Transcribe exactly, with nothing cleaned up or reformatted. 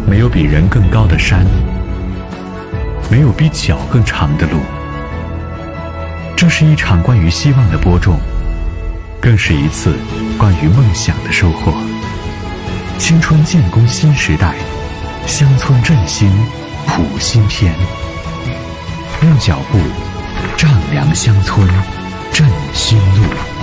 没有比人更高的山，没有比脚更长的路。这是一场关于希望的播种，更是一次关于梦想的收获。青春建功新时代，乡村振兴谱新篇。用脚步丈量乡村振兴路。